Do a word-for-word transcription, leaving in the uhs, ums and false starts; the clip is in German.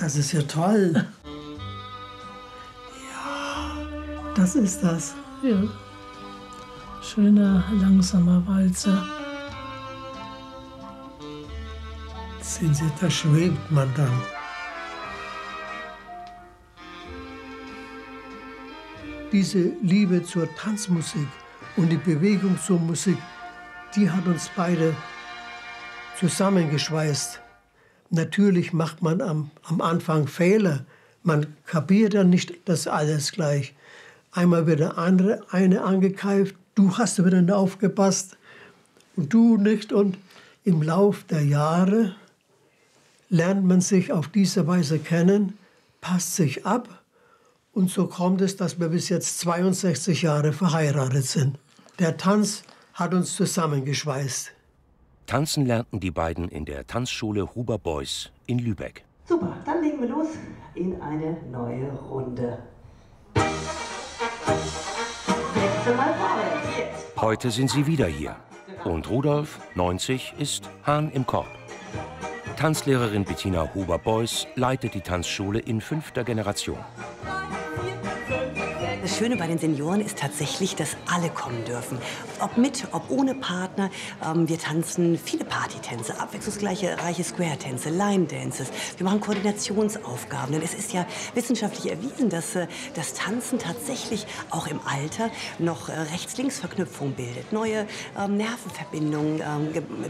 Das ist ja toll. Ja, das ist das. Ja. Schöner, langsamer Walzer. Sehen Sie, da schwebt man dann. Diese Liebe zur Tanzmusik und die Bewegung zur Musik, die hat uns beide zusammengeschweißt. Natürlich macht man am, am Anfang Fehler. Man kapiert dann nicht das alles gleich. Einmal wird der andere eine angekeift, du hast wieder nicht aufgepasst und du nicht. Und im Lauf der Jahre lernt man sich auf diese Weise kennen, passt sich ab. Und so kommt es, dass wir bis jetzt zweiundsechzig Jahre verheiratet sind. Der Tanz hat uns zusammengeschweißt. Tanzen lernten die beiden in der Tanzschule Huber Boys in Lübeck. Super, dann legen wir los in eine neue Runde. Heute sind sie wieder hier. Und Rudolf, neunzig, ist Hahn im Korb. Tanzlehrerin Bettina Huber Boys leitet die Tanzschule in fünfter Generation. Das Schöne bei den Senioren ist tatsächlich, dass alle kommen dürfen. Ob mit, ob ohne Partner. Ähm, wir tanzen viele Partytänze, abwechslungsreiche reiche Square-Tänze, Line-Dances. Wir machen Koordinationsaufgaben. Denn es ist ja wissenschaftlich erwiesen, dass äh, das Tanzen tatsächlich auch im Alter noch äh, Rechts-Links-Verknüpfung bildet. Neue ähm, Nervenverbindungen ähm,